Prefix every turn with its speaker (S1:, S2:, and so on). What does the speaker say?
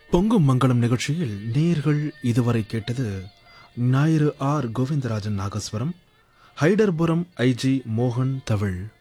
S1: பொங்கும் மங்களம் நிகழ்ச்சியில் நேர்கள் இதுவரை கேட்டது ஞாயிறு ஆர் கோவிந்தராஜன் நாகஸ்வரம், ஹைடர்புரம் ஐஜி மோகன் தவிழ்.